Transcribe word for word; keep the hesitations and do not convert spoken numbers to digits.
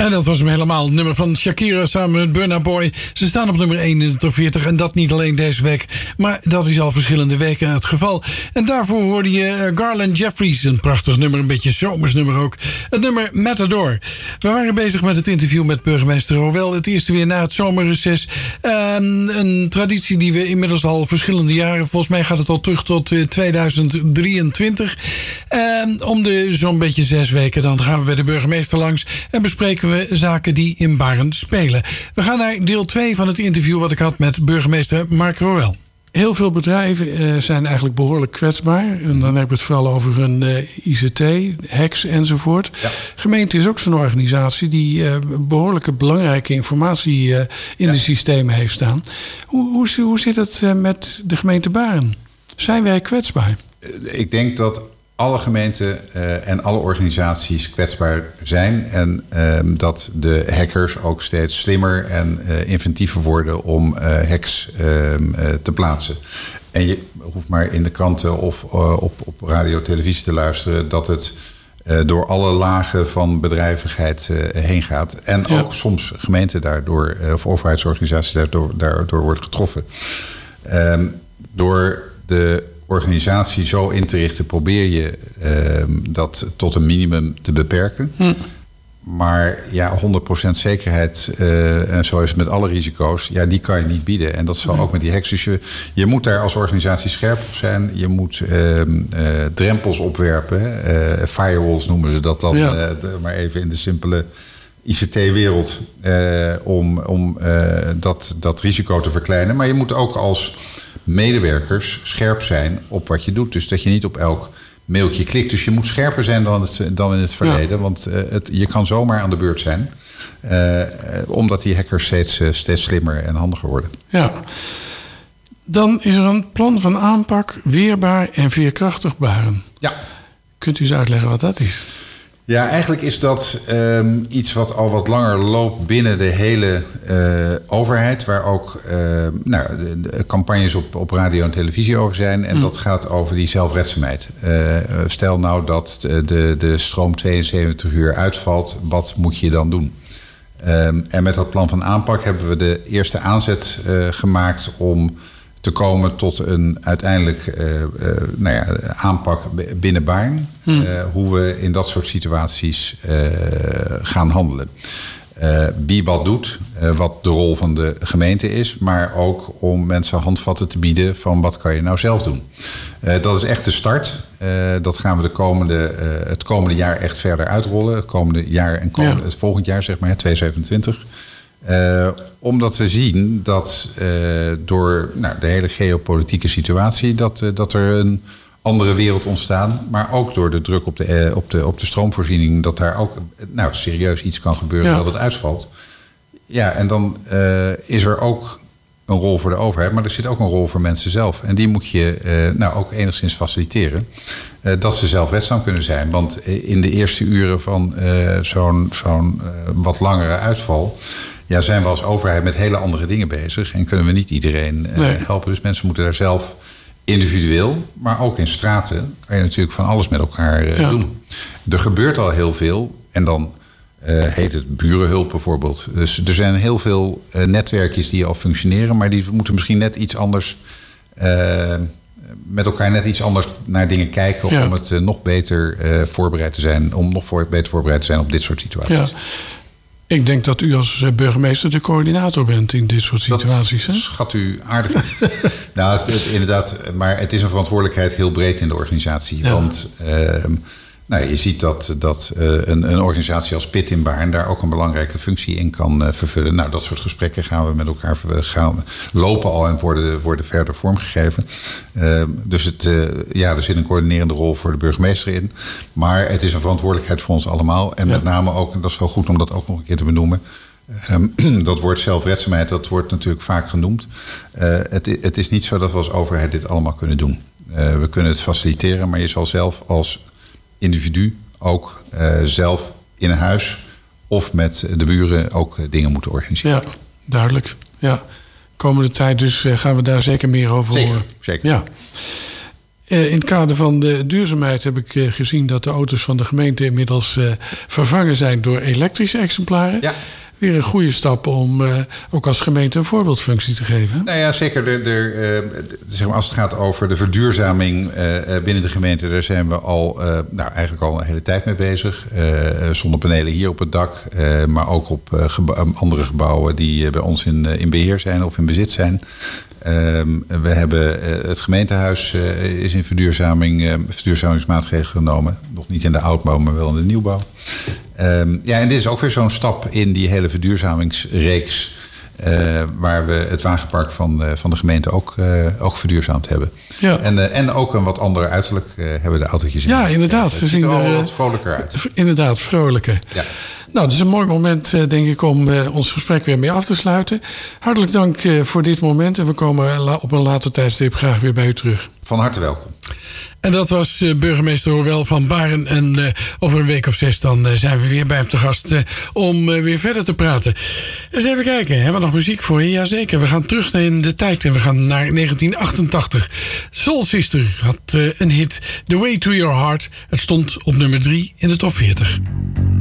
En dat was hem helemaal. Het nummer van Shakira samen met Burna Boy. Ze staan op nummer één in de top veertig. En dat niet alleen deze week. Maar dat is al verschillende weken het geval. En daarvoor hoorde je Garland Jeffries. Een prachtig nummer. Een beetje zomers nummer ook. Het nummer Matador. We waren bezig met het interview met burgemeester Rowell. Het eerste weer na het zomerreces. Um, een traditie die we inmiddels al verschillende jaren... Volgens mij gaat het al terug tot tweeduizend drieëntwintig. Um, om de zo'n beetje zes weken. Dan gaan we bij de burgemeester langs. En bespreken we zaken die in Baren spelen. We gaan naar deel twee van het interview wat ik had met burgemeester Mark Rowell. Heel veel bedrijven uh, zijn eigenlijk behoorlijk kwetsbaar. En dan heb ik het vooral over hun uh, I C T, hacks enzovoort. Ja. Gemeente is ook zo'n organisatie die uh, behoorlijke belangrijke informatie uh, in ja. de systemen heeft staan. Hoe, hoe, hoe zit het uh, met de gemeente Baren? Zijn wij kwetsbaar? Ik denk dat alle gemeenten uh, en alle organisaties kwetsbaar zijn. En uh, dat de hackers ook steeds slimmer en uh, inventiever worden om uh, hacks uh, uh, te plaatsen. En je hoeft maar in de kranten of uh, op, op radio, televisie te luisteren dat het uh, door alle lagen van bedrijvigheid uh, heen gaat. En ja. ook soms gemeenten daardoor, uh, of overheidsorganisaties daardoor, daardoor worden getroffen. Uh, door de organisatie zo in te richten, probeer je uh, dat tot een minimum te beperken. Hm. Maar ja, honderd procent zekerheid, uh, en zo is het met alle risico's, ja, die kan je niet bieden. En dat zal hm. ook met die hacks. Dus je, je moet daar als organisatie scherp op zijn. Je moet uh, uh, drempels opwerpen. Uh, firewalls noemen ze dat dan, ja. uh, de, maar even in de simpele I C T-wereld, uh, om, om uh, dat, dat risico te verkleinen. Maar je moet ook als medewerkers scherp zijn op wat je doet. Dus dat je niet op elk mailtje klikt. Dus je moet scherper zijn dan, het, dan in het verleden. Ja. Want uh, het, je kan zomaar aan de beurt zijn. Uh, omdat die hackers steeds, uh, steeds slimmer en handiger worden. Ja. Dan is er een plan van aanpak weerbaar en veerkrachtig Baren. Ja. Kunt u eens uitleggen wat dat is? Ja, eigenlijk is dat um, iets wat al wat langer loopt binnen de hele uh, overheid. Waar ook uh, nou, de, de campagnes op, op radio en televisie over zijn. En mm. dat gaat over die zelfredzaamheid. Uh, stel nou dat de, de stroom tweeënzeventig uur uitvalt. Wat moet je dan doen? Um, en met dat plan van aanpak hebben we de eerste aanzet uh, gemaakt om te komen tot een uiteindelijk uh, uh, nou ja, aanpak binnen Baren. Hmm. Uh, hoe we in dat soort situaties uh, gaan handelen. Uh, wie wat doet, uh, wat de rol van de gemeente is. Maar ook om mensen handvatten te bieden van wat kan je nou zelf doen. Uh, dat is echt de start. Uh, dat gaan we de komende, uh, het komende jaar echt verder uitrollen. Het komende jaar en komende, ja. het volgend jaar zeg maar, tweeduizend zevenentwintig. Uh, omdat we zien dat uh, door nou, de hele geopolitieke situatie dat, uh, dat er een andere wereld ontstaat. Maar ook door de druk op de, uh, op de, op de stroomvoorziening. Dat daar ook nou, serieus iets kan gebeuren, ja. dat het uitvalt. Ja, en dan uh, is er ook een rol voor de overheid. Maar er zit ook een rol voor mensen zelf. En die moet je uh, nou, ook enigszins faciliteren. Uh, dat ze zelfredzaam kunnen zijn. Want in de eerste uren van uh, zo'n, zo'n uh, wat langere uitval, ja, zijn we als overheid met hele andere dingen bezig. En kunnen we niet iedereen uh, nee. helpen. Dus mensen moeten daar zelf individueel, maar ook in straten, kan je natuurlijk van alles met elkaar uh, ja. doen. Er gebeurt al heel veel. En dan uh, heet het burenhulp bijvoorbeeld. Dus er zijn heel veel uh, netwerkjes die al functioneren. Maar die moeten misschien net iets anders Uh, met elkaar net iets anders naar dingen kijken. Ja. Om het uh, nog beter uh, voorbereid te zijn. Om nog voor, beter voorbereid te zijn op dit soort situaties. Ja. Ik denk dat u als burgemeester de coördinator bent in dit soort situaties. Dat hè? Schat u aardig. Nou, het, inderdaad, maar het is een verantwoordelijkheid heel breed in de organisatie. Ja. Want uh, nou, je ziet dat, dat uh, een, een organisatie als Pit in Baren daar ook een belangrijke functie in kan uh, vervullen. Nou, dat soort gesprekken gaan we met elkaar gaan, lopen al en worden, worden verder vormgegeven. Uh, dus het, uh, ja, er zit een coördinerende rol voor de burgemeester in. Maar het is een verantwoordelijkheid voor ons allemaal. En ja. met name ook, en dat is wel goed om dat ook nog een keer te benoemen, Um, dat woord zelfredzaamheid, dat wordt natuurlijk vaak genoemd. Uh, het, het is niet zo dat we als overheid dit allemaal kunnen doen. Uh, we kunnen het faciliteren, maar je zal zelf als individu ook uh, zelf in een huis of met de buren ook uh, dingen moeten organiseren. Ja, duidelijk. Ja. Komende tijd dus uh, gaan we daar zeker meer over zeker, horen. Zeker. Ja. Uh, in het kader van de duurzaamheid heb ik uh, gezien dat de auto's van de gemeente inmiddels uh, vervangen zijn door elektrische exemplaren. Ja. Weer een goede stap om uh, ook als gemeente een voorbeeldfunctie te geven. Nou ja, zeker. De, de, uh, zeg maar als het gaat over de verduurzaming uh, binnen de gemeente, daar zijn we al, uh, nou, eigenlijk al een hele tijd mee bezig. Uh, zonnepanelen hier op het dak, uh, maar ook op uh, geba- andere gebouwen die uh, bij ons in, uh, in beheer zijn of in bezit zijn. Um, we hebben uh, het gemeentehuis uh, is in verduurzaming, uh, verduurzamingsmaatregelen genomen. Nog niet in de oudbouw, maar wel in de nieuwbouw. Um, ja, en dit is ook weer zo'n stap in die hele verduurzamingsreeks. Uh, waar we het wagenpark van, uh, van de gemeente ook, uh, ook verduurzaamd hebben. Ja. En, uh, en ook een wat ander uiterlijk uh, hebben de autootjes in. Ja, inderdaad. Het ziet er al wat vrolijker uit. Inderdaad, vrolijker. Ja. Nou, dat is een mooi moment, denk ik, om uh, ons gesprek weer mee af te sluiten. Hartelijk dank uh, voor dit moment. En we komen la- op een later tijdstip graag weer bij u terug. Van harte welkom. En dat was uh, burgemeester Hoorwel van Baren. En uh, over een week of zes dan uh, zijn we weer bij hem te gast uh, om uh, weer verder te praten. Eens even kijken, hebben we nog muziek voor je? Jazeker, we gaan terug in de tijd en we gaan naar negentien achtentachtig. Soul Sister had uh, een hit, The Way to Your Heart. Het stond op nummer drie in de top veertig.